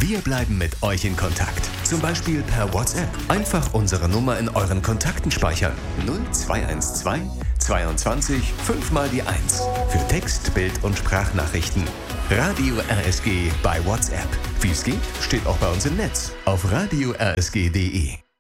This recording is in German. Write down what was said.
Wir bleiben mit euch in Kontakt. Zum Beispiel per WhatsApp. Einfach unsere Nummer in euren Kontakten speichern. 0212 22 5 mal die 1. Für Text, Bild und Sprachnachrichten. Radio RSG bei WhatsApp. Wie es geht, steht auch bei uns im Netz auf radio-rsg.de.